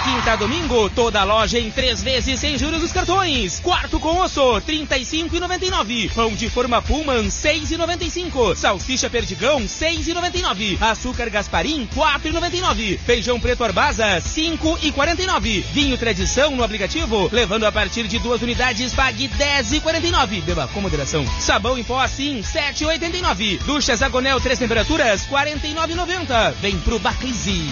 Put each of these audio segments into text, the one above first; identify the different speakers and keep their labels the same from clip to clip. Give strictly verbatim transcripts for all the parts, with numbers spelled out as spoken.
Speaker 1: quinta a domingo, toda a loja em três vezes sem juros dos cartões. Quarto com osso, trinta e cinco reais e noventa e nove centavos. Pão de forma Pullman, seis reais e noventa e cinco centavos. Salsicha Perdigão, seis reais e noventa e nove centavos. Açúcar Gasparim, quatro reais e noventa e nove centavos. Feijão preto Arbasa, cinco reais e quarenta e nove centavos. Vinho Tradição no aplicativo, levando a partir de duas unidades, pague dez reais e quarenta e nove centavos. Beba com moderação. Sabão em pó assim, sete reais e oitenta e nove centavos. Ducha Zagonel três temperaturas, quarenta e nove reais e noventa centavos. Vem pro Baclize.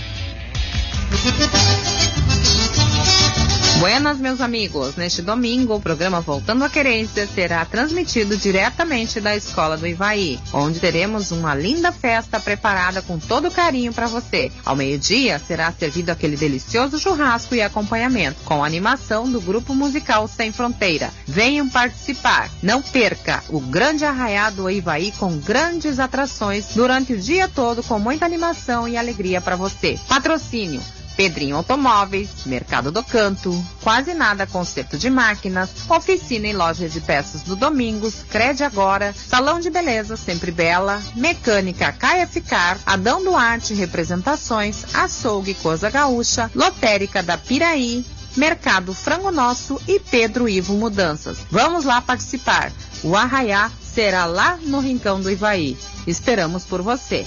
Speaker 2: Buenas, meus amigos. Neste domingo, o programa Voltando à Querência será transmitido diretamente da Escola do Ivaí, onde teremos uma linda festa preparada com todo carinho para você. Ao meio-dia, será servido aquele delicioso churrasco e acompanhamento, com a animação do grupo musical Sem Fronteira. Venham participar. Não perca o grande arraiado do Ivaí com grandes atrações durante o dia todo, com muita animação e alegria para você. Patrocínio: Pedrinho Automóveis, Mercado do Canto, Quase Nada Conserto de Máquinas, Oficina e Loja de Peças do Domingos, Crede Agora, Salão de Beleza Sempre Bela, Mecânica K F Car, Adão Duarte Representações, Açougue Coisa Gaúcha, Lotérica da Piraí, Mercado Frango Nosso e Pedro Ivo Mudanças. Vamos lá participar. O arraiá será lá no Rincão do Ivaí. Esperamos por você.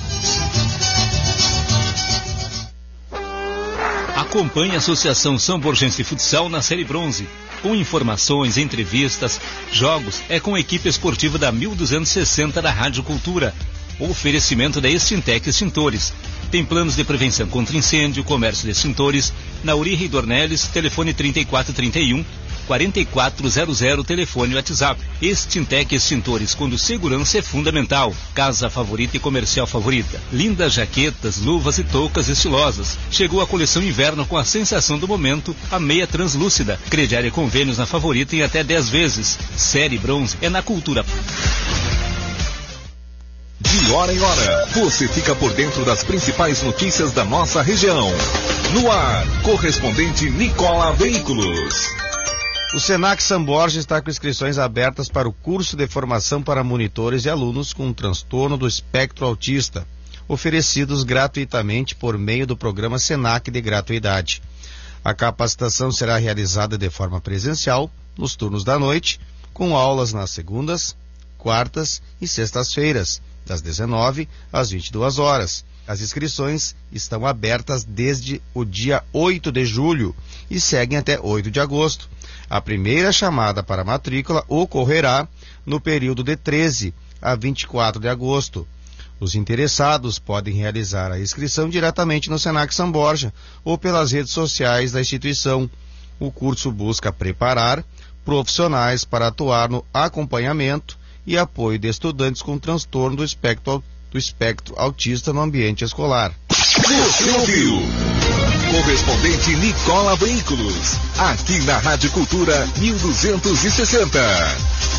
Speaker 3: Acompanhe a Associação São Borgense Futsal na Série Bronze. Com informações, entrevistas, jogos, é com a equipe esportiva da mil duzentos e sessenta da Rádio Cultura. O oferecimento da Extintec Extintores. Tem planos de prevenção contra incêndio, comércio de extintores, na Uri e Dornelles, telefone trinta e quatro trinta e um, quarenta e quatro zero zero, telefone WhatsApp. Extintec Extintores, quando segurança é fundamental. Casa favorita e comercial favorita. Lindas jaquetas, luvas e toucas estilosas. Chegou a coleção inverno com a sensação do momento, a meia translúcida. Crediário e convênios na favorita em até dez vezes. Série Bronze é na Cultura.
Speaker 4: De hora em hora, você fica por dentro das principais notícias da nossa região. No ar, correspondente Nicola Veículos.
Speaker 5: O Senac São Borja está com inscrições abertas para o curso de formação para monitores e alunos com transtorno do espectro autista, oferecidos gratuitamente por meio do programa Senac de gratuidade. A capacitação será realizada de forma presencial, nos turnos da noite, com aulas nas segundas, quartas e sextas-feiras, das dezenove às vinte e duas horas. As inscrições estão abertas desde o dia oito de julho e seguem até oito de agosto. A primeira chamada para matrícula ocorrerá no período de treze a vinte e quatro de agosto. Os interessados podem realizar a inscrição diretamente no Senac São Borja ou pelas redes sociais da instituição. O curso busca preparar profissionais para atuar no acompanhamento e apoio de estudantes com transtorno do espectro, do espectro autista no ambiente escolar.
Speaker 4: Você ouviu? Correspondente Nicola Veículos, aqui na Rádio Cultura mil duzentos e sessenta.